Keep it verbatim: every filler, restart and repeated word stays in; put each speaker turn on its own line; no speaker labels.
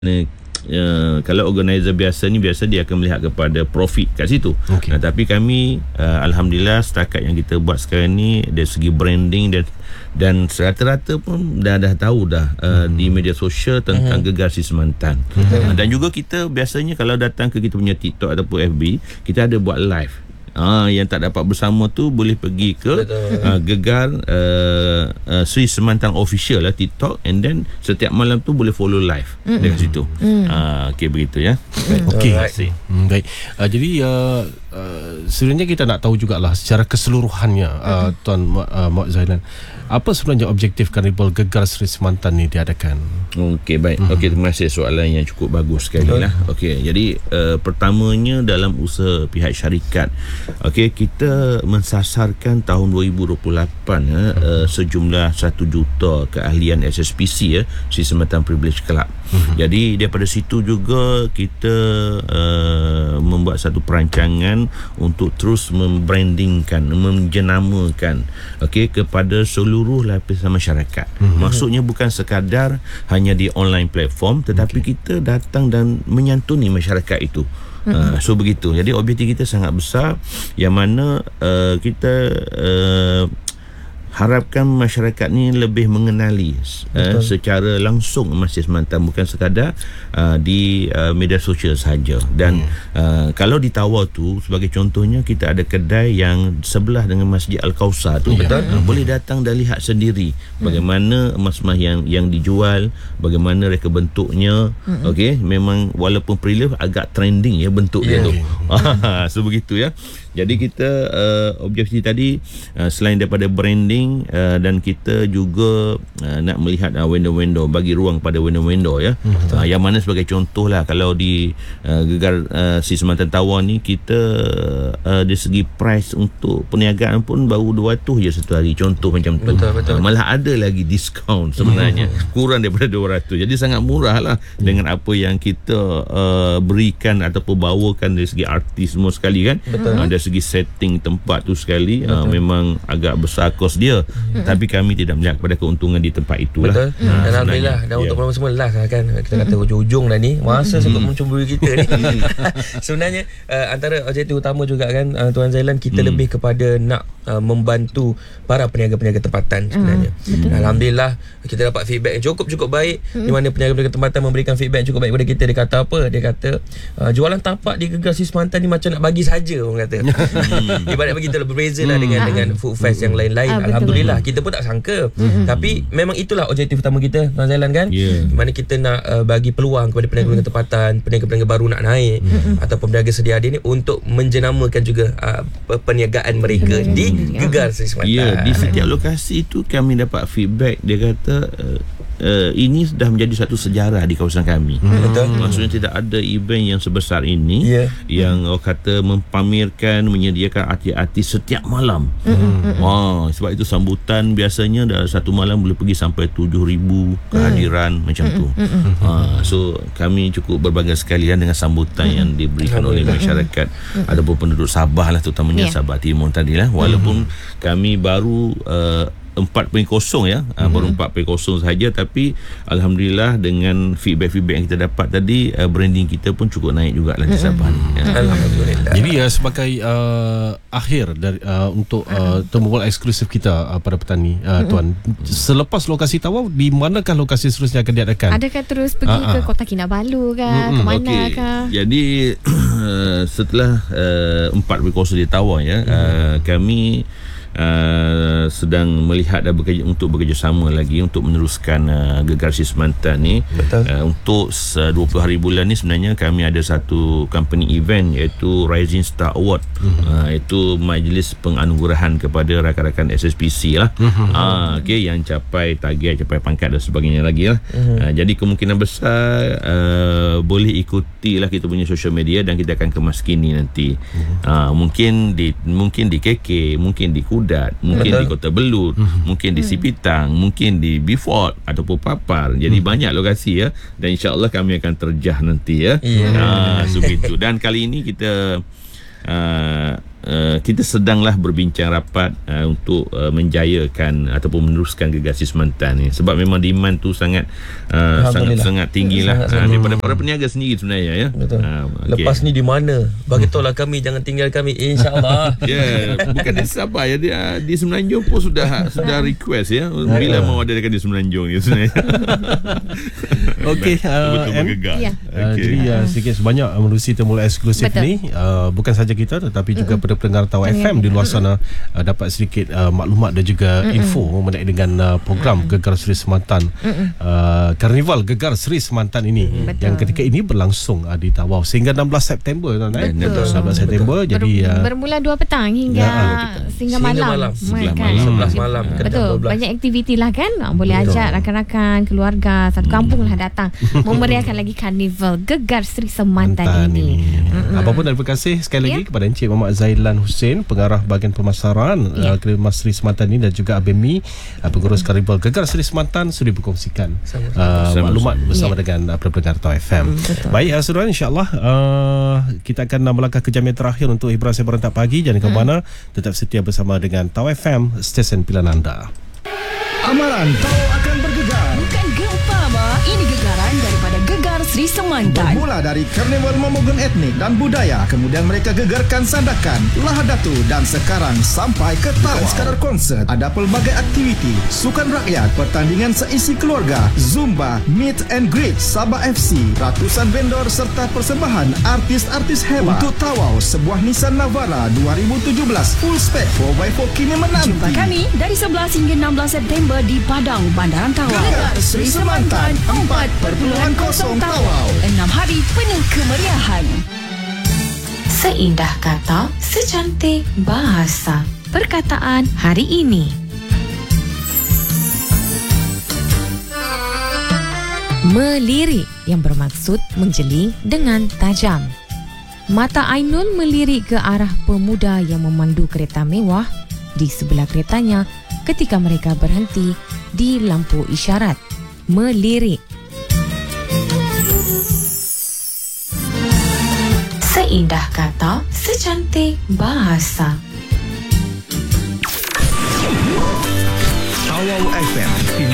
Uh, kalau organizer biasa ni biasa dia akan melihat kepada profit kat situ. Okay. Nah, tapi kami uh, alhamdulillah setakat yang kita buat sekarang ni dari segi branding dan dan rata-rata pun dah dah tahu dah uh, hmm. di media sosial tentang hmm. Gegar Semantan. Hmm. Uh, dan juga kita biasanya kalau datang ke kita punya TikTok ataupun F B, kita ada buat live. Ah, yang tak dapat bersama tu boleh pergi ke uh, Gegar uh, uh, Sri Semantan Official lah TikTok, and then setiap malam tu boleh follow live mm-hmm. dekat situ. Mm. Ah, okey begitu ya.
Okey. Hmm, baik. Uh, jadi uh, uh, sebenarnya kita nak tahu jugalah secara keseluruhannya uh, Tuan uh, Mak Zailan, apa sebenarnya objektif Karnival Gegar Sri Semantan ni diadakan?
Okey, baik. Mm-hmm. Okey, terima kasih, soalan yang cukup bagus sekali lah. Okey, jadi uh, pertamanya dalam usaha pihak syarikat, okey, kita mensasarkan tahun dua ribu dua puluh lapan ya, hmm. uh, sejumlah satu juta keahlian S S P C ya, Sri Semantan Privilege Club. Hmm. Jadi daripada situ juga kita uh, membuat satu perancangan untuk terus membrandingkan, menjenamakan okey kepada seluruh lapisan masyarakat. Hmm. Maksudnya bukan sekadar hanya di online platform, tetapi okay. kita datang dan menyantuni masyarakat itu. Uh, so begitu. Jadi objektif kita sangat besar, yang mana uh, kita uh, harapkan masyarakat ni lebih mengenali uh, secara langsung Masjid Semantan, bukan sekadar uh, di uh, media sosial sahaja. Dan hmm. uh, kalau di Tawau tu sebagai contohnya, kita ada kedai yang sebelah dengan Masjid Al-Kausar tu, betul? Uh, boleh datang dan lihat sendiri bagaimana emas-emas yang yang dijual, bagaimana reka bentuknya. Hmm. Okey, memang walaupun pre-live agak trending ya bentuk yeah. dia tu. So begitu ya. Jadi kita uh, objektif tadi uh, selain daripada branding uh, dan kita juga uh, nak melihat uh, window-window, bagi ruang pada window-window ya. Hmm, uh, yang mana sebagai contoh lah, kalau di uh, Gegar uh, Sri Semantan Tawau ni, kita uh, dari segi price untuk perniagaan pun baru dua ratus je satu hari, contoh macam tu. Betul, betul, uh, malah ada lagi diskaun sebenarnya, hmm. kurang daripada dua ratus. Jadi sangat murah lah hmm. dengan apa yang kita uh, berikan ataupun bawakan dari segi artis semua sekali kan. Betul. Uh, segi setting tempat tu sekali uh, memang agak besar kos dia, hmm. tapi kami tidak melihat kepada keuntungan di tempat itulah. Betul.
Hmm. Dan alhamdulillah dan yeah. untuk promo semua last lah kan, kita kata hujung-hujung dah ni masa hmm. sebab mencuburi kita ni. Sebenarnya uh, antara objektif utama juga kan uh, Tuan Zailan, kita hmm. lebih kepada nak uh, membantu para peniaga-peniaga tempatan sebenarnya. Hmm. Alhamdulillah kita dapat feedback yang cukup-cukup baik, hmm. di mana peniaga-peniaga tempatan memberikan feedback cukup baik kepada kita. Dia kata apa? Dia kata uh, jualan tapak di Gegar Sri Semantan ni macam nak bagi saja, orang kata. Hmm. Ibarat begitu lah, berbeza lah hmm. dengan dengan food fest hmm. yang lain-lain. Ah, alhamdulillah betul. Kita pun tak sangka. Hmm. Tapi memang itulah objektif utama kita, Tuan Zailan kan. Yeah. Di mana kita nak uh, bagi peluang kepada peniaga-peniaga tempatan, peniaga-peniaga baru nak naik, hmm. ataupun peniaga sedia ada ni untuk menjenamakan juga uh, perniagaan mereka hmm. di Gegar Sri Semantan.
Ya, yeah, di setiap lokasi itu kami dapat feedback, dia kata uh, Uh, ini sudah menjadi satu sejarah di kawasan kami. Hmm. Betul. Maksudnya tidak ada event yang sebesar ini yeah. yang orang kata mempamerkan, menyediakan artis-artis setiap malam. Hmm. Wah, sebab itu sambutan biasanya dalam satu malam boleh pergi sampai tujuh ribu kehadiran hmm. macam tu. Hmm. Ha, so kami cukup berbangga sekali dengan sambutan hmm. yang diberikan oleh masyarakat hmm. ataupun penduduk Sabah lah, terutamanya yeah. Sabah Timur tadi lah. Walaupun hmm. kami baru uh, empat perpuluhan kosong ya, mm-hmm. baru empat perpuluhan kosong sahaja, tapi alhamdulillah dengan feedback-feedback yang kita dapat tadi, uh, branding kita pun cukup naik jugalah di Sabah. Mm-hmm. Ya.
Alhamdulillah. Jadi uh, sebagai uh, akhir dari uh, untuk uh, temu eksklusif kita uh, pada petani, uh, mm-hmm. Tuan, selepas lokasi Tawau, di manakah lokasi seterusnya akan diadakan?
Adakah terus pergi uh-huh. ke Kota Kinabalu kah? Mm-hmm. Ke mana
okay.
kah?
Jadi setelah uh, empat perpuluhan kosong di Tawau ya, mm-hmm. uh, kami Uh, sedang melihat dan bekerja, untuk bekerjasama lagi untuk meneruskan uh, Gegar Sri Semantan ni. Uh, untuk uh, dua puluh hari bulan ni sebenarnya kami ada satu company event, iaitu Rising Star Award. Mm-hmm. uh, Itu majlis penganugerahan kepada rakan-rakan S S P C lah. Mm-hmm. uh, okay, yang capai target, capai pangkat dan sebagainya lagi lah. Mm-hmm. uh, Jadi kemungkinan besar uh, boleh ikutilah kita punya social media, dan kita akan kemas kini nanti. Mm-hmm. uh, Mungkin di Mungkin di K K, mungkin di Kudat, mungkin Betul. di Kota Belud, hmm. mungkin di Sipitang, mungkin di Beaufort ataupun Papar. Jadi hmm. banyak lokasi ya, dan insya-Allah kami akan terjah nanti ya. Yeah. Ha, so begitu. Dan kali ini kita uh, Uh, kita sedanglah berbincang rapat uh, untuk uh, menjayakan ataupun meneruskan Gegar Sri Semantan ni, sebab memang demand tu sangat uh, sangat sangat tinggi lah uh, daripada para peniaga sendiri sebenarnya ya.
Betul.
Uh, okay.
Lepas ni di mana? Bagi tahulah kami, jangan tinggal kami, insya-Allah.
Ya, yeah, bukan di Sabah ya, di, di Semenanjung pun sudah sudah request ya, bila mau adakan di Semenanjung ni sebenarnya.
Okey, uh,
betul bergegar.
Ya.
Uh,
Okay.
Jadi uh, sedikit sebanyak uh, menerusi temu eksklusif
Betul.
ni, uh, bukan saja kita tetapi juga mm-hmm. pendengar Tahu F M di luar sana uh, dapat sedikit uh, maklumat dan juga mm-hmm. info mengenai dengan uh, program mm-hmm. Gegar Sri Semantan, mm-hmm. uh, Karnival Gegar Sri Semantan ini mm-hmm. yang ketika ini berlangsung uh, di Tawau sehingga enam belas September kan, eh?
Betul.
enam belas September.
Ber,
Jadi uh,
bermula dua petang hingga
Ya,
sehingga
Sehingga
malam,
malam.
Sebelah
kan?
malam.
sebelas malam ke
Betul,
dua belas.
banyak aktiviti lah kan. Ah, boleh
Betul.
ajak rakan-rakan, keluarga, satu kampung lah datang memeriahkan lagi Karnival Gegar Sri Semantan
Mantan
ini.
ini. Apapun, terima kasih sekali lagi
Ya.
kepada Encik Muhammad Zailan Hussein, pengarah bahagian pemasaran
Ya.
uh, Karnival Sri Semantan ini, dan juga Abim Mi, uh, pengurus Karnival Gegar Sri Semantan, sudah berkongsikan uh,
Sama-sama.
maklumat bersama
Ya.
dengan uh, pendengar Tahu F M.
betul.
Baik, uh, saudara, insya-Allah uh, kita akan uh, melangkah ke jam yang terakhir untuk hiburan seberantak pagi. Jangan ke mana, tetap setia bersama dengan Tahu F M, stesen pilihan anda.
Amaran Tahu akan bergegar.
Bukan gempa, Ma. Ini gegaran daripada Gegar Sri Semantan.
Bermula dari Karnival Momogun Etnik dan Budaya, kemudian mereka gegarkan Sandakan, Lahadatu, dan sekarang sampai ke Tawau. Bukan sekadar konsert, ada pelbagai aktiviti, sukan rakyat, pertandingan seisi keluarga, Zumba, Meet and Greet, Sabah F C, ratusan vendor serta persembahan artis-artis hebat. Untuk Tawau, sebuah Nissan Navara dua ribu tujuh belas full spec four by four kini menanti.
Jumpa kami dari sebelas hingga enam belas September di Padang, Bandaran Tawau.
Gegar Sri Semantan empat perpuluhan kosong Tawau.
Enam hari penuh kemeriahan.
Seindah kata, secantik bahasa. Perkataan hari ini. Melirik, yang bermaksud menjeling dengan tajam. Mata Ainul melirik ke arah pemuda yang memandu kereta mewah di sebelah keretanya ketika mereka berhenti di lampu isyarat. Melirik. Seindah kata, secantik bahasa.
Tawau F M.